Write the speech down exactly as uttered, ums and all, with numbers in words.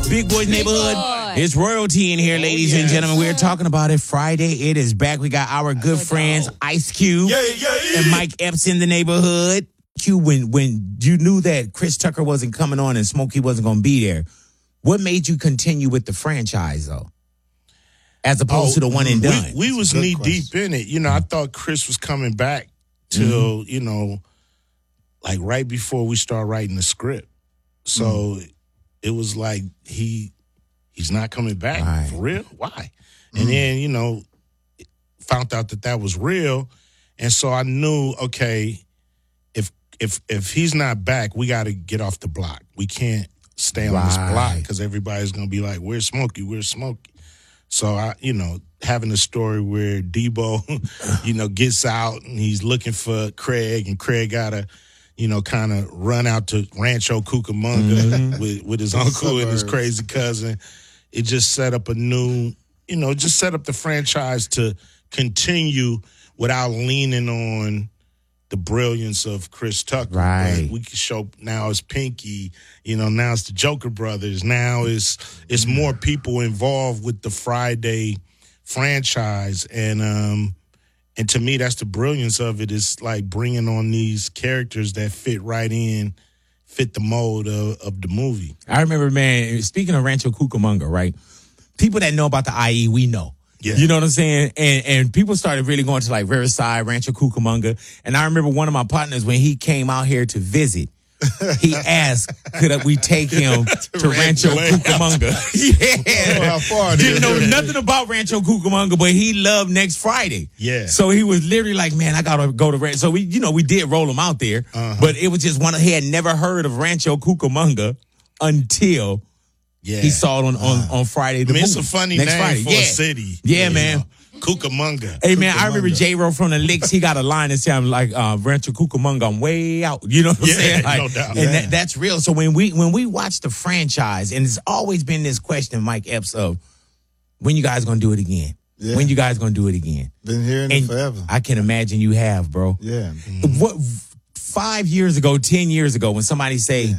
Big Boy's Neighborhood. Boy. It's royalty in here, Oh, ladies yes. and gentlemen. We're talking about it Friday. It is back. We got our good friends, Ice Cube Yeah, yeah, yeah. and Mike Epps in the neighborhood. Q, when, when you knew that Chris Tucker wasn't coming on and Smokey wasn't going to be there, what made you continue with the franchise, though? As opposed to the one and done. We, we was good knee question. deep in it. You know, I thought Chris was coming back till, you know, like right before we start writing the script. So it was like he he's not coming back Right. for real. Why? And then, you know, found out that that was real. And so I knew, okay, if if if he's not back, we got to get off the block. We can't stay on this Right. block because everybody's going to be like, where's Smokey? Where's Smokey? So, I, you know, having a story where Debo, you know, gets out and he's looking for Craig and Craig got to, you know, kind of run out to Rancho Cucamonga Mm-hmm. with, with his uncle and his Suburbs. crazy cousin. It just set up a new, you know, just set up the franchise to continue without leaning on the brilliance of Chris Tucker. Right. But we can show now it's Pinky, you know, now it's the Joker Brothers. Now it's it's more people involved with the Friday franchise. And um and to me, that's the brilliance of it. It's like bringing on these characters that fit right in, fit the mold of, of the movie. I remember, man, speaking of Rancho Cucamonga, right? People that know about the I E, we know. Yeah. You know what I'm saying? And and people started really going to like Riverside, Rancho Cucamonga. And I remember one of my partners, when he came out here to visit, he asked, could we take him to Rancho Cucamonga? Yeah. know how far it Didn't is. know nothing about Rancho Cucamonga, but he loved Next Friday. Yeah. So he was literally like, man, I got to go to Rancho. So we, you know, we did roll him out there, Uh-huh. but it was just one of, he had never heard of Rancho Cucamonga until Yeah. he saw it on, on, on Friday. The I mean, it's a movie. funny Next name Friday. for yeah. a city. Yeah, you man. know. Cucamonga. Hey man, I remember Cucamonga. J-Ro from the Licks. He got a line that sounded like uh, Rancho Cucamonga. I'm way out. You know what I'm Yeah, saying? Like, no doubt. And Yeah. that, that's real. So when we when we watch the franchise, and it's always been this question, Mike Epps, of when you guys gonna do it again? Yeah. When you guys gonna do it again? Been hearing it And forever. I can imagine you have, bro. Yeah. What five years ago, ten years ago, when somebody say